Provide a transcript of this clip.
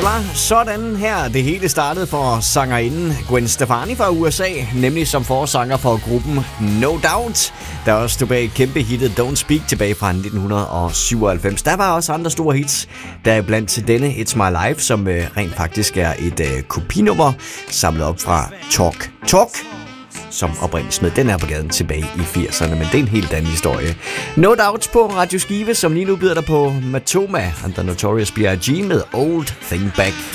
var sådan her, det hele startede for sangerinden Gwen Stefani fra USA, nemlig som forsanger for gruppen No Doubt, der også stod bag kæmpe hittet Don't Speak tilbage fra 1997. Der var også andre store hits, deriblandt til denne It's My Life, som rent faktisk er et kopinummer samlet op fra Talk Talk, som oprindeligt smed den her på gaden tilbage i 80'erne, men det er en helt anden historie. No Doubt på Radio Skive, som lige nu byder dig på Matoma and the Notorious B.I.G. med Old Thing Back.